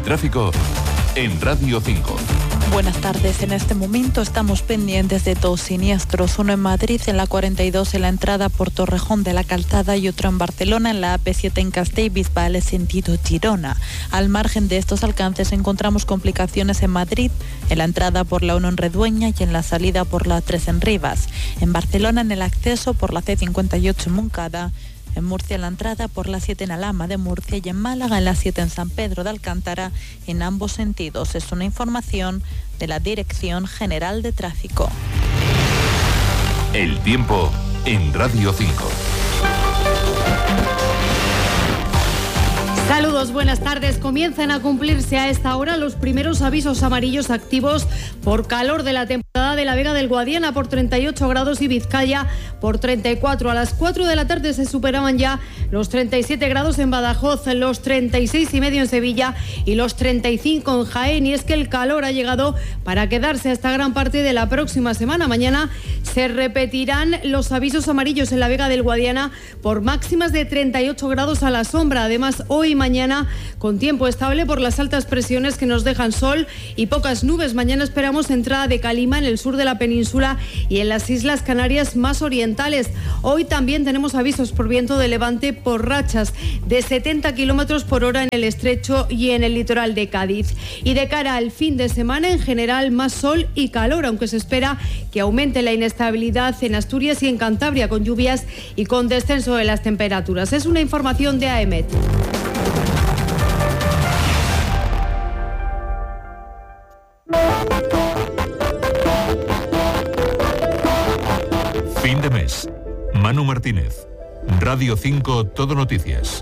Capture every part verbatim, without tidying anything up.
tráfico en Radio cinco. Buenas tardes. En este momento estamos pendientes de dos siniestros. Uno en Madrid, en la cuarenta y dos, en la entrada por Torrejón de la Calzada, y otro en Barcelona, en la A P siete en Castellbisbal, sentido Girona. Al margen de estos alcances encontramos complicaciones en Madrid, en la entrada por la uno en Redueña y en la salida por la tres en Rivas. En Barcelona, en el acceso por la C cincuenta y ocho en Moncada. En Murcia, en la entrada por la siete en Alhama de Murcia, y en Málaga, en la siete en San Pedro de Alcántara, en ambos sentidos. Es una información de la Dirección General de Tráfico. El tiempo en Radio cinco. Saludos, buenas tardes. Comienzan a cumplirse a esta hora los primeros avisos amarillos activos por calor de la temporada de la Vega del Guadiana por treinta y ocho grados y Vizcaya por treinta y cuatro. A las cuatro de la tarde se superaban ya los treinta y siete grados en Badajoz, los treinta y seis y medio en Sevilla y los treinta y cinco en Jaén. Y es que el calor ha llegado para quedarse hasta gran parte de la próxima semana. Mañana se repetirán los avisos amarillos en la Vega del Guadiana por máximas de treinta y ocho grados a la sombra. Además, hoy y mañana con tiempo estable por las altas presiones que nos dejan sol y pocas nubes. Mañana esperamos entrada de calima en el sur de la península y en las Islas Canarias más orientales. Hoy también tenemos avisos por viento de levante por rachas de setenta kilómetros por hora en el estrecho y en el litoral de Cádiz. Y de cara al fin de semana, en general, más sol y calor, aunque se espera que aumente la inestabilidad en Asturias y en Cantabria, con lluvias y con descenso de las temperaturas. Es una información de A E M E T. Fin de mes. Manu Martínez. Radio cinco, Todo Noticias.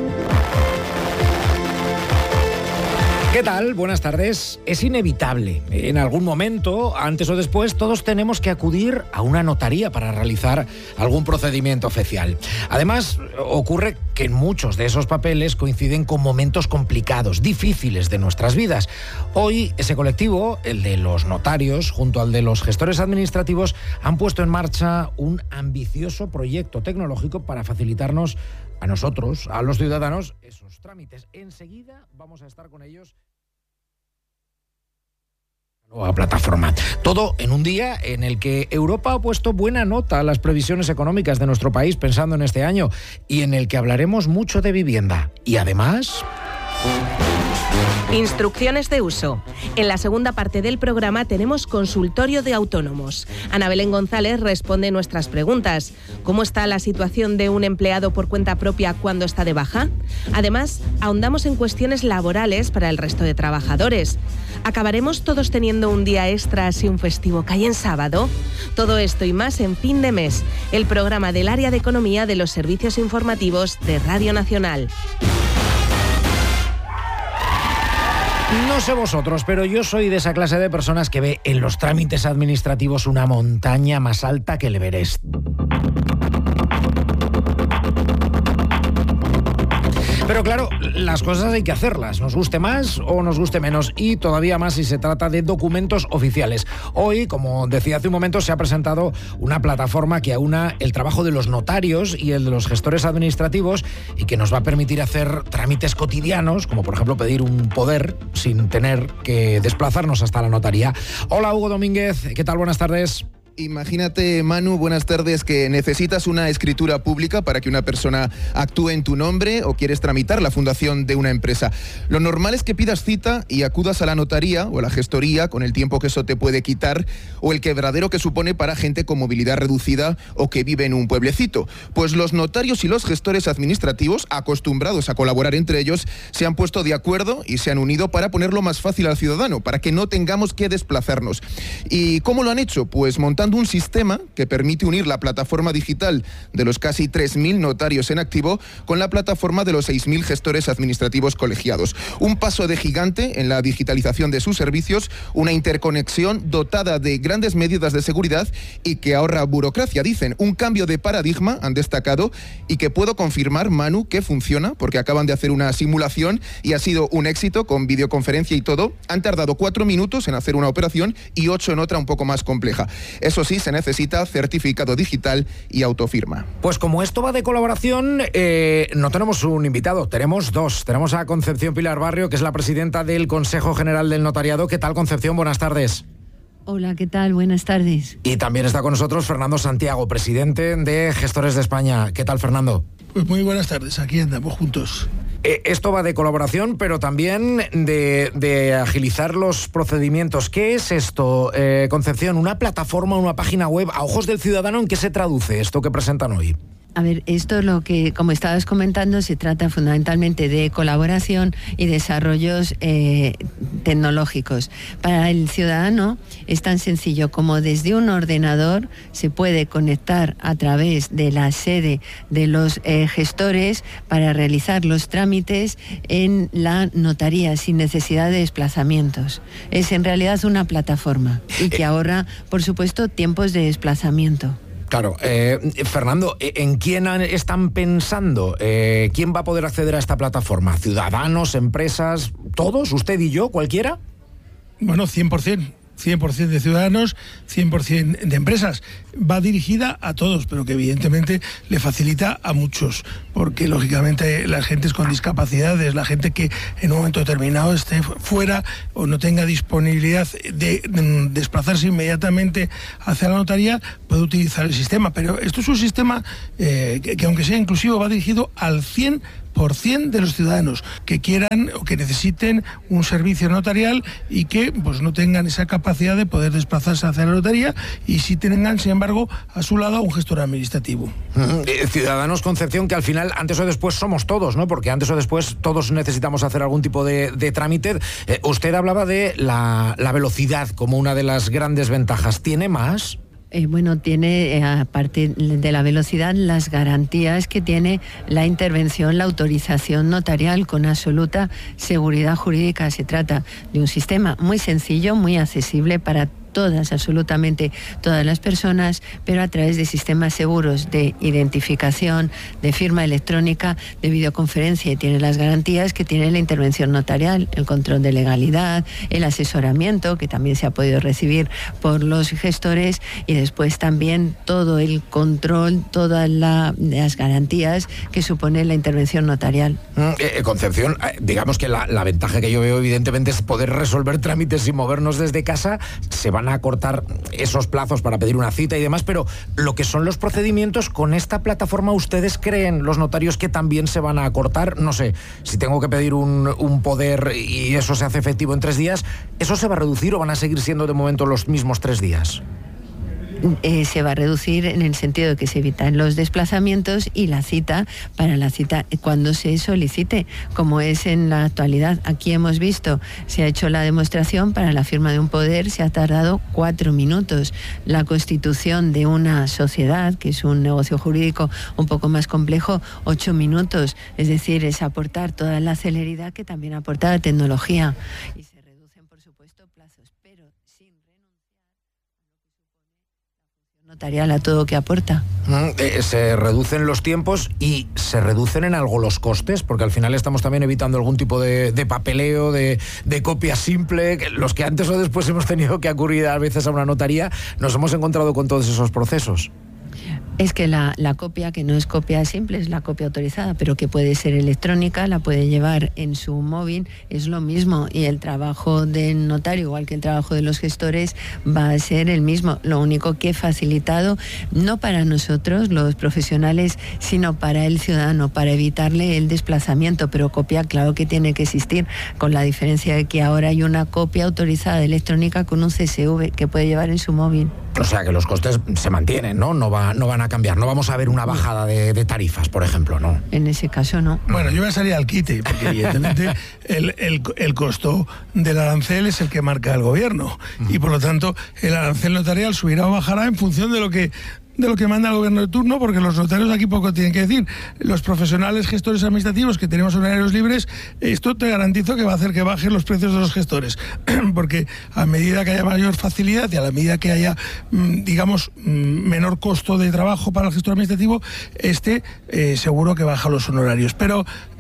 ¿Qué tal? Buenas tardes. Es inevitable. En algún momento, antes o después, todos tenemos que acudir a una notaría para realizar algún procedimiento oficial. Además, ocurre que muchos de esos papeles coinciden con momentos complicados, difíciles de nuestras vidas. Hoy, ese colectivo, el de los notarios, junto al de los gestores administrativos, han puesto en marcha un ambicioso proyecto tecnológico para facilitarnos a nosotros, a los ciudadanos, esos trámites. Enseguida vamos a estar con ellos. Nueva plataforma. Todo en un día en el que Europa ha puesto buena nota a las previsiones económicas de nuestro país pensando en este año, y en el que hablaremos mucho de vivienda. Y además... Instrucciones de uso. En la segunda parte del programa tenemos consultorio de autónomos. Ana Belén González responde nuestras preguntas. ¿Cómo está la situación de un empleado por cuenta propia cuando está de baja? Además, ahondamos en cuestiones laborales para el resto de trabajadores. ¿Acabaremos todos teniendo un día extra si un festivo cae en sábado? Todo esto y más en Fin de Mes, el programa del área de economía de los servicios informativos de Radio Nacional. No sé vosotros, pero yo soy de esa clase de personas que ve en los trámites administrativos una montaña más alta que el Everest. Pero claro, las cosas hay que hacerlas, nos guste más o nos guste menos, y todavía más si se trata de documentos oficiales. Hoy, como decía hace un momento, se ha presentado una plataforma que aúna el trabajo de los notarios y el de los gestores administrativos, y que nos va a permitir hacer trámites cotidianos, como por ejemplo pedir un poder sin tener que desplazarnos hasta la notaría. Hola, Hugo Domínguez, ¿qué tal? Buenas tardes. Imagínate, Manu, buenas tardes, que necesitas una escritura pública para que una persona actúe en tu nombre o quieres tramitar la fundación de una empresa. Lo normal es que pidas cita y acudas a la notaría o a la gestoría, con el tiempo que eso te puede quitar, o el quebradero que supone para gente con movilidad reducida o que vive en un pueblecito. Pues los notarios y los gestores administrativos, acostumbrados a colaborar entre ellos, se han puesto de acuerdo y se han unido para ponerlo más fácil al ciudadano, para que no tengamos que desplazarnos. ¿Y cómo lo han hecho? Pues montando un sistema que permite unir la plataforma digital de los casi tres mil notarios en activo con la plataforma de los seis mil gestores administrativos colegiados. Un paso de gigante en la digitalización de sus servicios, una interconexión dotada de grandes medidas de seguridad y que ahorra burocracia, dicen. Un cambio de paradigma, han destacado, y que puedo confirmar, Manu, que funciona, porque acaban de hacer una simulación y ha sido un éxito con videoconferencia y todo. Han tardado cuatro minutos en hacer una operación y ocho en otra un poco más compleja. Es Eso sí, se necesita certificado digital y autofirma. Pues como esto va de colaboración, eh, no tenemos un invitado, tenemos dos. Tenemos a Concepción Pilar Barrio, que es la presidenta del Consejo General del Notariado. ¿Qué tal, Concepción? Buenas tardes. Hola, ¿qué tal? Buenas tardes. Y también está con nosotros Fernando Santiago, presidente de Gestores de España. ¿Qué tal, Fernando? Pues muy buenas tardes, aquí andamos juntos. Eh, esto va de colaboración, pero también de, de agilizar los procedimientos. ¿Qué es esto, eh, Concepción? ¿Una plataforma, una página web? A ojos del ciudadano, ¿en qué se traduce esto que presentan hoy? A ver, esto es lo que, como estabas comentando, se trata fundamentalmente de colaboración y desarrollos eh, tecnológicos. Para el ciudadano es tan sencillo como desde un ordenador se puede conectar a través de la sede de los eh, gestores para realizar los trámites en la notaría sin necesidad de desplazamientos. Es en realidad una plataforma y que ahorra, por supuesto, tiempos de desplazamiento. Claro, eh, Fernando, ¿en quién están pensando? Eh, ¿Quién va a poder acceder a esta plataforma? ¿Ciudadanos, empresas, todos? ¿Usted y yo? ¿Cualquiera? Bueno, cien por ciento. cien por ciento de ciudadanos, cien por ciento de empresas. Va dirigida a todos, pero que evidentemente le facilita a muchos, porque lógicamente las gentes con discapacidades, la gente que en un momento determinado esté fuera o no tenga disponibilidad de, de desplazarse inmediatamente hacia la notaría, puede utilizar el sistema. Pero esto es un sistema eh, que, que aunque sea inclusivo, va dirigido al cien por ciento de los ciudadanos que quieran o que necesiten un servicio notarial y que pues no tengan esa capacidad de poder desplazarse hacia la notaría, y sí tengan, sin embargo, a su lado un gestor administrativo. Eh, ciudadanos, Concepción, que al final, antes o después, somos todos, ¿no? Porque antes o después todos necesitamos hacer algún tipo de, de trámite. Eh, usted hablaba de la, la velocidad como una de las grandes ventajas. ¿Tiene más? Eh, bueno, tiene, eh, aparte de la velocidad, las garantías que tiene la intervención, la autorización notarial con absoluta seguridad jurídica. Se trata de un sistema muy sencillo, muy accesible para todas, absolutamente todas las personas, pero a través de sistemas seguros de identificación, de firma electrónica, de videoconferencia, y tiene las garantías que tiene la intervención notarial, el control de legalidad, el asesoramiento, que también se ha podido recibir por los gestores, y después también todo el control, todas la, las garantías que supone la intervención notarial. Eh, Concepción, eh, digamos que la, la ventaja que yo veo, evidentemente, es poder resolver trámites sin movernos desde casa. Se van a acortar esos plazos para pedir una cita y demás, pero lo que son los procedimientos con esta plataforma, ¿ustedes creen, los notarios, que también se van a acortar? No sé, si tengo que pedir un, un poder y eso se hace efectivo en tres días, ¿eso se va a reducir o van a seguir siendo de momento los mismos tres días? Eh, se va a reducir en el sentido de que se evitan los desplazamientos y la cita, para la cita cuando se solicite, como es en la actualidad. Aquí hemos visto, se ha hecho la demostración para la firma de un poder, se ha tardado cuatro minutos. La constitución de una sociedad, que es un negocio jurídico un poco más complejo, ocho minutos. Es decir, es aportar toda la celeridad que también aporta la tecnología. Y se reducen, por supuesto, plazos, pero sin notarial a todo que aporta. Eh, se reducen los tiempos y se reducen en algo los costes, porque al final estamos también evitando algún tipo de, de papeleo, de, de copia simple, que los que antes o después hemos tenido que acudir a veces a una notaría, nos hemos encontrado con todos esos procesos. Es que la, la copia, que no es copia simple, es la copia autorizada, pero que puede ser electrónica, la puede llevar en su móvil, es lo mismo, y el trabajo del notario, igual que el trabajo de los gestores, va a ser el mismo. Lo único que he facilitado, no para nosotros, los profesionales, sino para el ciudadano, para evitarle el desplazamiento, pero copia, claro que tiene que existir, con la diferencia de que ahora hay una copia autorizada electrónica con un C S V que puede llevar en su móvil. O sea que los costes se mantienen, ¿no? No, va, no van a cambiar. No vamos a ver una bajada de, de tarifas, por ejemplo, ¿no? En ese caso, no. Bueno, yo voy a salir al quite, porque evidentemente el, el, el costo del arancel es el que marca el gobierno. Y por lo tanto, el arancel notarial subirá o bajará en función de lo que de lo que manda el gobierno de turno, porque los notarios aquí poco tienen que decir. Los profesionales gestores administrativos que tenemos horarios libres, esto te garantizo que va a hacer que bajen los precios de los gestores, porque a medida que haya mayor facilidad y a la medida que haya, digamos, menor costo de trabajo para el gestor administrativo, este eh, seguro que baja los honorarios. Pero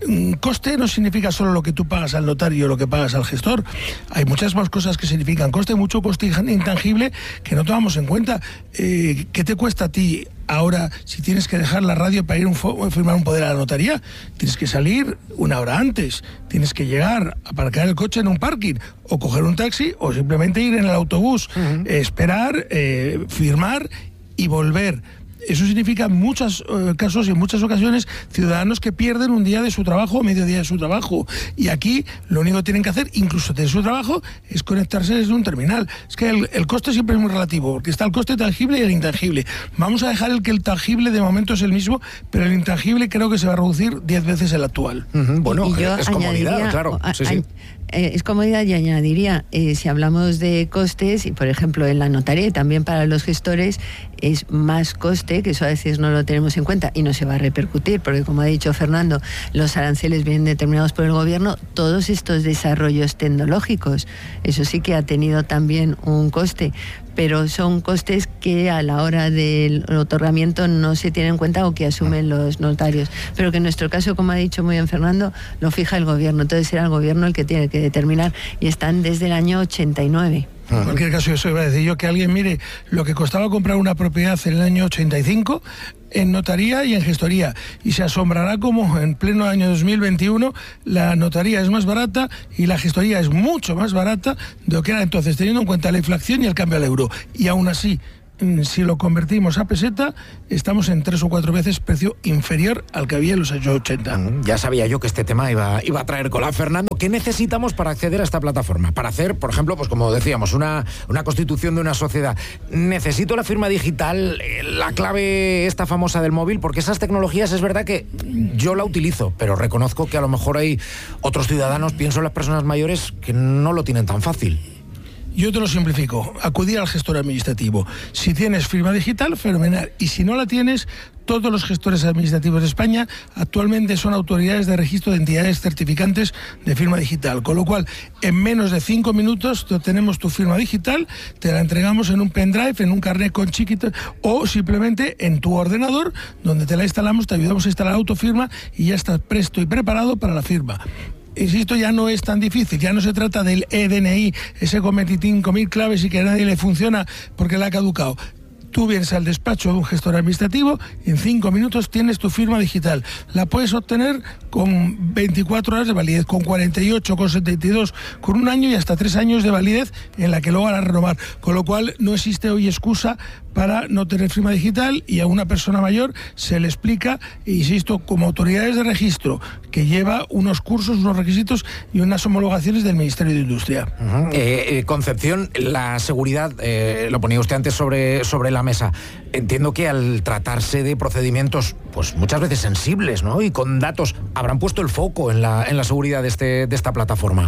Coste no significa solo lo que tú pagas al notario o lo que pagas al gestor. Hay muchas más cosas que significan coste, mucho coste intangible que no tomamos en cuenta. Eh, ¿Qué te cuesta a ti ahora si tienes que dejar la radio para ir a firmar un poder a la notaría? Tienes que salir una hora antes, tienes que llegar, aparcar el coche en un parking o coger un taxi o simplemente ir en el autobús, uh-huh. eh, esperar, eh, firmar y volver. Eso significa en muchos eh, casos y en muchas ocasiones ciudadanos que pierden un día de su trabajo o medio día de su trabajo. Y aquí lo único que tienen que hacer, incluso de su trabajo, es conectarse desde un terminal. Es que el, el coste siempre es muy relativo, porque está el coste tangible y el intangible. Vamos a dejar el que el tangible de momento es el mismo, pero el intangible creo que se va a reducir diez veces el actual. Uh-huh. Bueno, y yo es comodidad, claro. A, sí, sí. Eh, es comodidad y añadiría, eh, si hablamos de costes, y por ejemplo en la notaría y también para los gestores, es más coste, que eso a veces no lo tenemos en cuenta y no se va a repercutir, porque como ha dicho Fernando, los aranceles vienen determinados por el gobierno, todos estos desarrollos tecnológicos, eso sí que ha tenido también un coste, pero son costes que a la hora del otorgamiento no se tienen en cuenta o que asumen los notarios, pero que en nuestro caso, como ha dicho muy bien Fernando, lo fija el gobierno, entonces será el gobierno el que tiene que determinar, y están desde el año ochenta y nueve. En cualquier caso, eso iba a decir yo, que alguien mire lo que costaba comprar una propiedad en el año ochenta y cinco en notaría y en gestoría, y se asombrará como en pleno año dos mil veintiuno la notaría es más barata y la gestoría es mucho más barata de lo que era entonces, teniendo en cuenta la inflación y el cambio al euro. Y aún así, si lo convertimos a peseta, estamos en tres o cuatro veces precio inferior al que había en los años ochenta. Ya sabía yo que este tema iba, iba a traer cola. Fernando, ¿qué necesitamos para acceder a esta plataforma? Para hacer, por ejemplo, pues como decíamos, una, una constitución de una sociedad. ¿Necesito la firma digital, la clave esta famosa del móvil? Porque esas tecnologías es verdad que yo la utilizo, pero reconozco que a lo mejor hay otros ciudadanos, pienso en las personas mayores, que no lo tienen tan fácil. Yo te lo simplifico, acudir al gestor administrativo. Si tienes firma digital, fenomenal. Y si no la tienes, todos los gestores administrativos de España actualmente son autoridades de registro de entidades certificantes de firma digital. Con lo cual, en menos de cinco minutos tenemos tu firma digital, te la entregamos en un pendrive, en un carnet con chiquito, o simplemente en tu ordenador, donde te la instalamos, te ayudamos a instalar autofirma y ya estás presto y preparado para la firma. Insisto, ya no es tan difícil, ya no se trata del E D N I, ese con veinticinco mil claves y que a nadie le funciona porque le ha caducado. Tú vienes al despacho de un gestor administrativo y en cinco minutos tienes tu firma digital. La puedes obtener con veinticuatro horas de validez, con cuarenta y ocho, con setenta y dos, con un año y hasta tres años de validez en la que luego van a renovar. Con lo cual no existe hoy excusa para no tener firma digital, y a una persona mayor se le explica, insisto, como autoridades de registro, que lleva unos cursos, unos requisitos y unas homologaciones del Ministerio de Industria. Uh-huh. eh, eh, Concepción, la seguridad, eh, lo ponía usted antes sobre, sobre la mesa. Entiendo que al tratarse de procedimientos pues muchas veces sensibles, ¿no?, y con datos, habrán puesto el foco en la, en la seguridad de, este, de esta plataforma.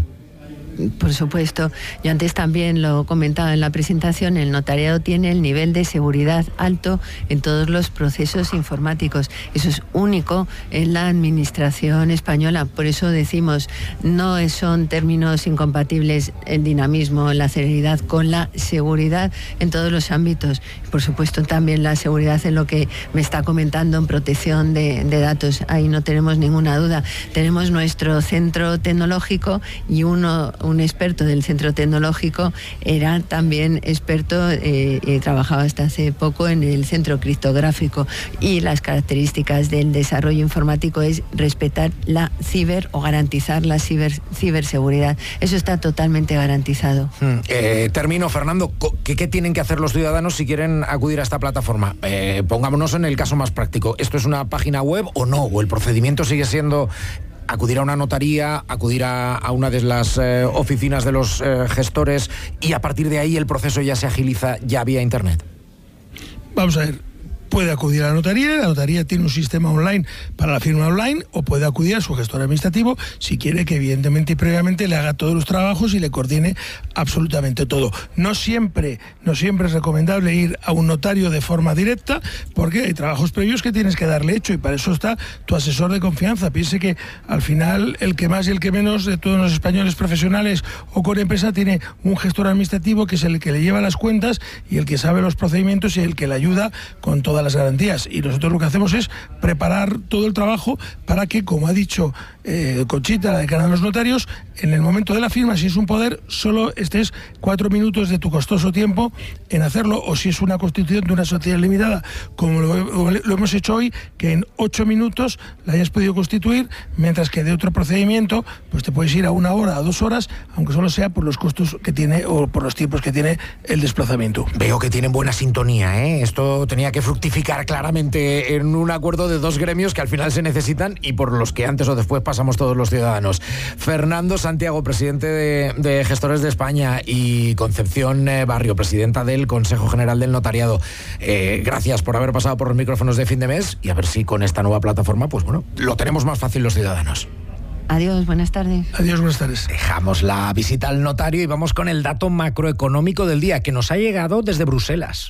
Por supuesto, yo antes también lo comentaba en la presentación, el notariado tiene el nivel de seguridad alto en todos los procesos informáticos. Eso es único en la administración española. Por eso decimos, no son términos incompatibles el dinamismo, la celeridad con la seguridad en todos los ámbitos. Por supuesto, también la seguridad en lo que me está comentando en protección de, de datos. Ahí no tenemos ninguna duda. Tenemos nuestro centro tecnológico y uno... un experto del centro tecnológico era también experto, eh, eh, trabajaba hasta hace poco en el centro criptográfico, y las características del desarrollo informático es respetar la ciber o garantizar la ciber, ciberseguridad. Eso está totalmente garantizado. Hmm. Eh, termino, Fernando. ¿Qué, ¿Qué tienen que hacer los ciudadanos si quieren acudir a esta plataforma? Eh, pongámonos en el caso más práctico. ¿Esto es una página web o no? ¿O el procedimiento sigue siendo acudir a una notaría, acudir a, a una de las eh, oficinas de los eh, gestores, y a partir de ahí el proceso ya se agiliza ya vía internet? Vamos a ver. Puede acudir a la notaría, la notaría tiene un sistema online para la firma online, o puede acudir a su gestor administrativo si quiere que evidentemente y previamente le haga todos los trabajos y le coordine absolutamente todo. No siempre, no siempre es recomendable ir a un notario de forma directa, porque hay trabajos previos que tienes que darle hecho, y para eso está tu asesor de confianza. Piense que al final el que más y el que menos de todos los españoles profesionales o con empresa tiene un gestor administrativo que es el que le lleva las cuentas y el que sabe los procedimientos y el que le ayuda con todo todas las garantías. Y nosotros lo que hacemos es preparar todo el trabajo para que, como ha dicho eh, Conchita, la decana de los notarios, en el momento de la firma, si es un poder, solo estés cuatro minutos de tu costoso tiempo en hacerlo, o si es una constitución de una sociedad limitada, como lo, lo hemos hecho hoy, que en ocho minutos la hayas podido constituir, mientras que de otro procedimiento, pues te puedes ir a una hora, a dos horas, aunque solo sea por los costos que tiene o por los tiempos que tiene el desplazamiento. Veo que tienen buena sintonía, ¿eh? Esto tenía que fructificar claramente en un acuerdo de dos gremios que al final se necesitan y por los que antes o después pasamos todos los ciudadanos. Fernando Santiago, presidente de, de Gestores de España, y Concepción eh, Barrio, presidenta del Consejo General del Notariado. Eh, gracias por haber pasado por los micrófonos de fin de mes y a ver si con esta nueva plataforma, pues bueno, lo tenemos más fácil los ciudadanos. Adiós, buenas tardes. Adiós, buenas tardes. Dejamos la visita al notario y vamos con el dato macroeconómico del día que nos ha llegado desde Bruselas.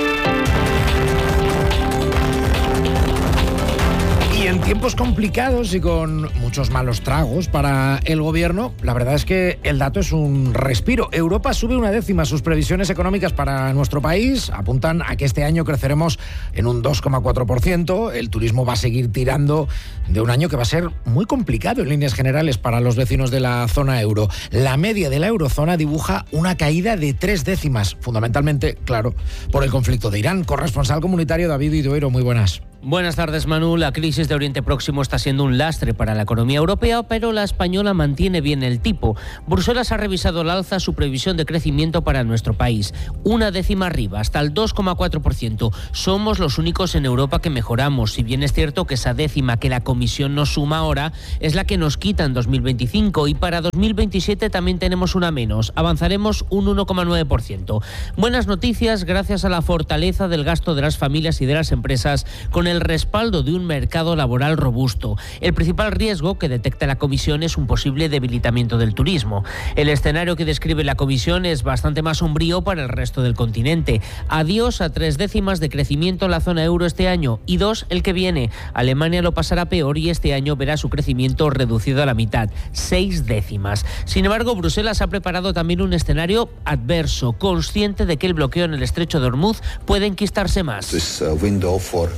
Y en tiempos complicados y con muchos malos tragos para el gobierno, la verdad es que el dato es un respiro. Europa sube una décima sus previsiones económicas para nuestro país. Apuntan a que este año creceremos en un dos coma cuatro por ciento. El turismo va a seguir tirando de un año que va a ser muy complicado en líneas generales para los vecinos de la zona euro. La media de la eurozona dibuja una caída de tres décimas, fundamentalmente, claro, por el conflicto de Irán. Corresponsal comunitario David Iduero, muy buenas. Buenas tardes, Manu. La crisis de Oriente Próximo está siendo un lastre para la economía europea, pero la española mantiene bien el tipo. Bruselas ha revisado al alza su previsión de crecimiento para nuestro país. Una décima arriba, hasta el dos coma cuatro por ciento. Somos los únicos en Europa que mejoramos, si bien es cierto que esa décima que la Comisión nos suma ahora es la que nos quita en dos mil veinticinco y para dos mil veintisiete también tenemos una menos. Avanzaremos un uno coma nueve por ciento. Buenas noticias gracias a la fortaleza del gasto de las familias y de las empresas con el respaldo de un mercado laboral robusto. El principal riesgo que detecta la Comisión es un posible debilitamiento del turismo. El escenario que describe la Comisión es bastante más sombrío para el resto del continente. Adiós a tres décimas de crecimiento en la zona euro este año y dos el que viene. Alemania lo pasará peor y este año verá su crecimiento reducido a la mitad, seis décimas. Sin embargo, Bruselas ha preparado también un escenario adverso, consciente de que el bloqueo en el estrecho de Hormuz puede enquistarse más. This, uh, window for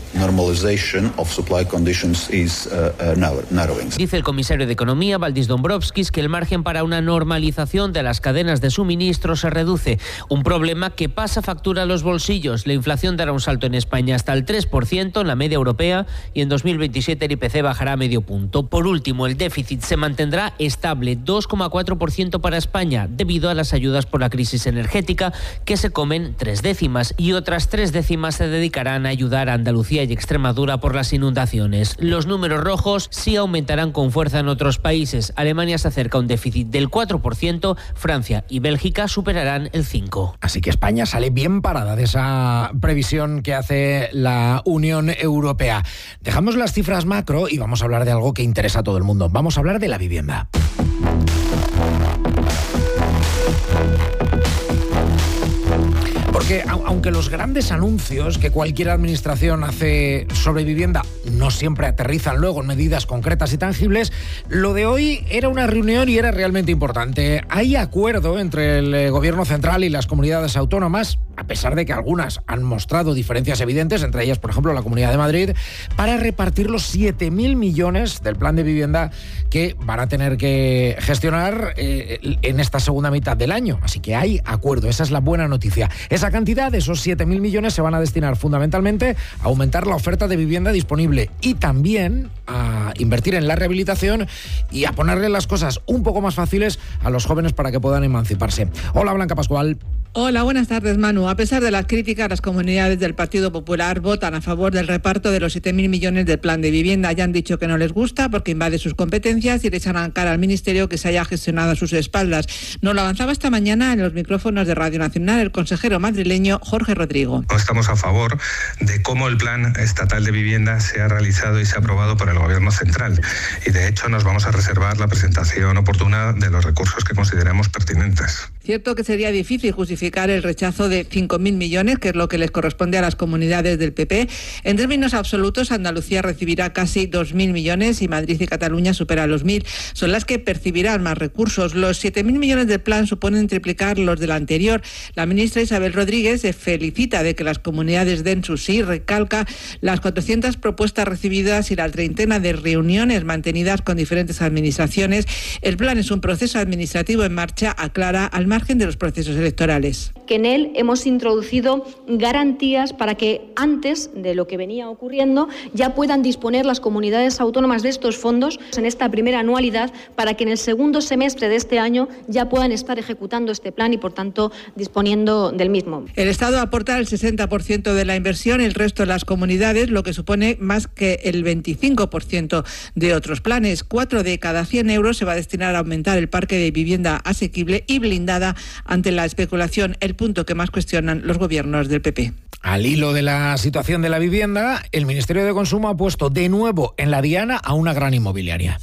of supply conditions is uh, uh, narrowing. Dice el comisario de Economía, Valdis Dombrovskis, que el margen para una normalización de las cadenas de suministro se reduce. Un problema que pasa factura a los bolsillos. La inflación dará un salto en España hasta el tres por ciento en la media europea y en dos mil veintisiete el I P C bajará a medio punto. Por último, el déficit se mantendrá estable, dos coma cuatro por ciento para España, debido a las ayudas por la crisis energética, que se comen tres décimas y otras tres décimas se dedicarán a ayudar a Andalucía y Extremadura por las inundaciones. Los números rojos sí aumentarán con fuerza en otros países. Alemania se acerca a un déficit del cuatro por ciento, Francia y Bélgica superarán el cinco por ciento. Así que España sale bien parada de esa previsión que hace la Unión Europea. Dejamos las cifras macro y vamos a hablar de algo que interesa a todo el mundo. Vamos a hablar de la vivienda. Porque aunque los grandes anuncios que cualquier administración hace sobre vivienda no siempre aterrizan luego en medidas concretas y tangibles, lo de hoy era una reunión y era realmente importante. Hay acuerdo entre el gobierno central y las comunidades autónomas, a pesar de que algunas han mostrado diferencias evidentes, entre ellas, por ejemplo, la Comunidad de Madrid, para repartir los siete mil millones del plan de vivienda que van a tener que gestionar eh, en esta segunda mitad del año. Así que hay acuerdo, esa es la buena noticia. Esa cantidad, esos siete mil millones, se van a destinar fundamentalmente a aumentar la oferta de vivienda disponible y también a invertir en la rehabilitación y a ponerle las cosas un poco más fáciles a los jóvenes para que puedan emanciparse. Hola, Blanca Pascual. Hola, buenas tardes, Manu. A pesar de las críticas, las comunidades del Partido Popular votan a favor del reparto de los siete mil millones del plan de vivienda. Ya han dicho que no les gusta porque invade sus competencias y le echan cara al Ministerio que se haya gestionado a sus espaldas. Nos lo avanzaba esta mañana en los micrófonos de Radio Nacional el consejero madrileño Jorge Rodrigo. Estamos a favor de cómo el plan estatal de vivienda se ha realizado y se ha aprobado por el Gobierno central. Y de hecho nos vamos a reservar la presentación oportuna de los recursos que consideremos pertinentes. Cierto que sería difícil justificar el rechazo de cinco mil millones, que es lo que les corresponde a las comunidades del P P. En términos absolutos, Andalucía recibirá casi dos mil millones y Madrid y Cataluña superan los mil. Son las que percibirán más recursos. Los siete mil millones del plan suponen triplicar los del anterior. La ministra Isabel Rodríguez se felicita de que las comunidades den su sí, recalca las cuatrocientas propuestas recibidas y la treintena de reuniones mantenidas con diferentes administraciones. El plan es un proceso administrativo en marcha, aclara, al margen de los procesos electorales. Que en él hemos introducido garantías para que antes de lo que venía ocurriendo ya puedan disponer las comunidades autónomas de estos fondos en esta primera anualidad, para que en el segundo semestre de este año ya puedan estar ejecutando este plan y por tanto disponiendo del mismo. El Estado aporta el sesenta por ciento de la inversión, el resto de las comunidades, lo que supone más que el veinticinco por ciento de otros planes. Cuatro de cada cien euros se va a destinar a aumentar el parque de vivienda asequible y blindada ante la especulación, el punto que más cuestionan los gobiernos del P P. Al hilo de la situación de la vivienda, el Ministerio de Consumo ha puesto de nuevo en la diana a una gran inmobiliaria.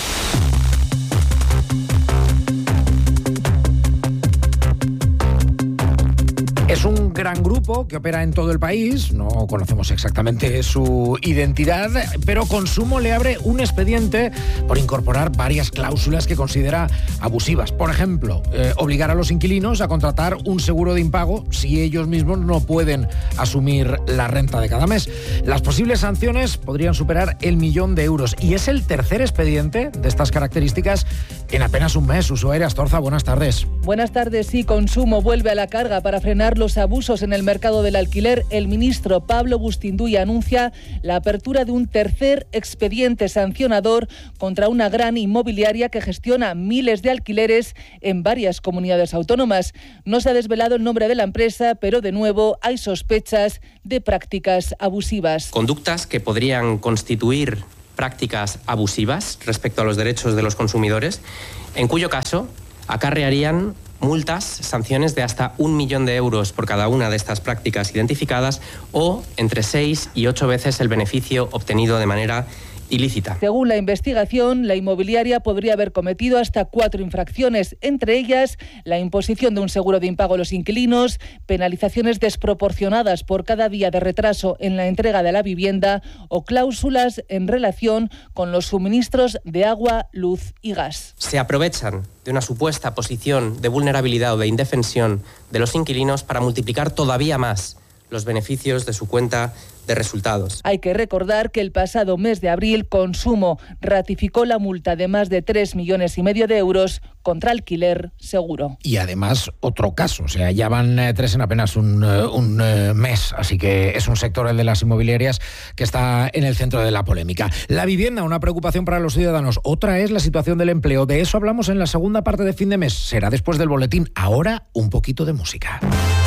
Es un gran grupo que opera en todo el país, no conocemos exactamente su identidad, pero Consumo le abre un expediente por incorporar varias cláusulas que considera abusivas. Por ejemplo, eh, obligar a los inquilinos a contratar un seguro de impago si ellos mismos no pueden asumir la renta de cada mes. Las posibles sanciones podrían superar el millón de euros y es el tercer expediente de estas características en apenas un mes. Usuaria Astorza, buenas tardes. Buenas tardes. Sí, Consumo vuelve a la carga para frenar los abusos en el mercado del alquiler. El ministro Pablo Bustinduy anuncia la apertura de un tercer expediente sancionador contra una gran inmobiliaria que gestiona miles de alquileres en varias comunidades autónomas. No se ha desvelado el nombre de la empresa, pero de nuevo hay sospechas de prácticas abusivas. Conductas que podrían constituir prácticas abusivas respecto a los derechos de los consumidores, en cuyo caso acarrearían multas, sanciones de hasta un millón de euros por cada una de estas prácticas identificadas o entre seis y ocho veces el beneficio obtenido de manera ilícita. Según la investigación, la inmobiliaria podría haber cometido hasta cuatro infracciones, entre ellas la imposición de un seguro de impago a los inquilinos, penalizaciones desproporcionadas por cada día de retraso en la entrega de la vivienda o cláusulas en relación con los suministros de agua, luz y gas. Se aprovechan de una supuesta posición de vulnerabilidad o de indefensión de los inquilinos para multiplicar todavía más los beneficios de su cuenta de resultados. Hay que recordar que el pasado mes de abril Consumo ratificó la multa de más de tres millones y medio de euros contra Alquiler Seguro. Y además otro caso, o sea, ya van eh, tres en apenas un, eh, un eh, mes, así que es un sector, el de las inmobiliarias, que está en el centro de la polémica. La vivienda, una preocupación para los ciudadanos. Otra es la situación del empleo. De eso hablamos en la segunda parte de Fin de Mes. Será después del boletín. Ahora un poquito de música.